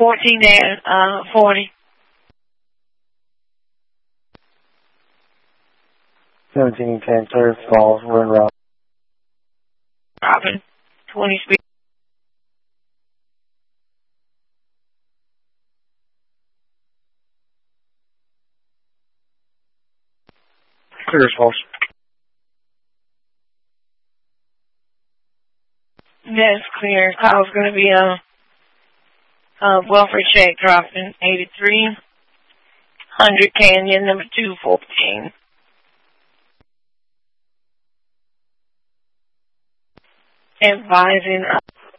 40. 1710 Clear Falls, we're in route. Robin, 20 speed. Clear Falls. That's clear. Call's going to be a welfare check dropping 8300 Canyon, number 214. Advising.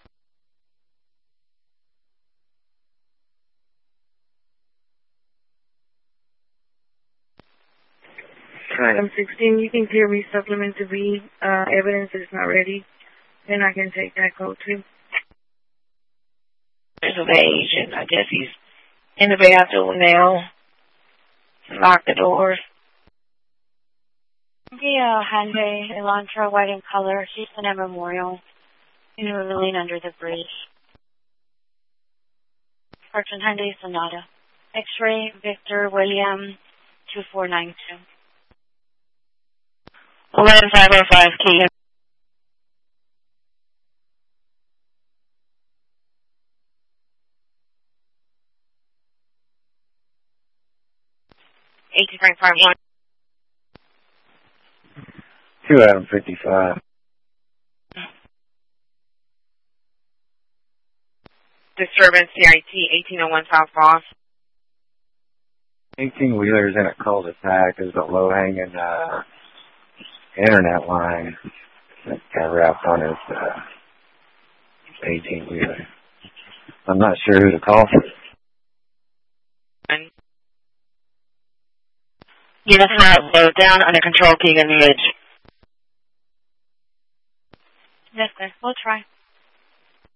Item 16, you can clear me supplement to B. Evidence is not ready. Then I can take that code too. There's an agent. I guess he's in the bathroom now. Lock the doors. Hyundai Elantra, white in color, Houston at Memorial, maneuvering under the bridge. Fortune Hyundai Sonata. X-ray Victor William 2492. 11505 Key. $18.51. 2 Adam 55. Disturbance CIT 1801 South Falls. 18-wheelers in a cul-de-sac is a low-hanging internet line that got wrapped on his 18-wheeler. I'm not sure who to call for. Unit slowed down under control, Keegan Ridge. Yes, sir. We'll try.